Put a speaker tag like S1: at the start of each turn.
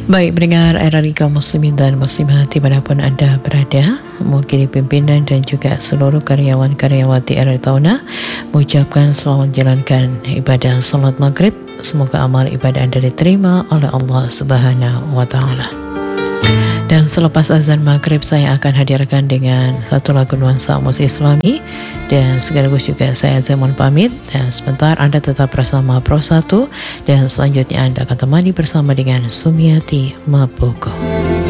S1: Baik, pendengar RRI kaum muslimin dan muslimat dimanapun Anda berada, mewakili pimpinan dan juga seluruh karyawan-karyawati RRI Tauna mengucapkan selamat menjalankan ibadah salat maghrib. Semoga amal ibadah Anda diterima oleh Allah Subhanahu wa Ta'ala. Dan selepas azan maghrib saya akan hadirkan dengan satu lagu nuansa musik Islami, dan sekaligus juga saya Zaman pamit, dan sebentar Anda tetap bersama Pro 1 dan selanjutnya Anda akan temani bersama dengan Sumiati Mapuko.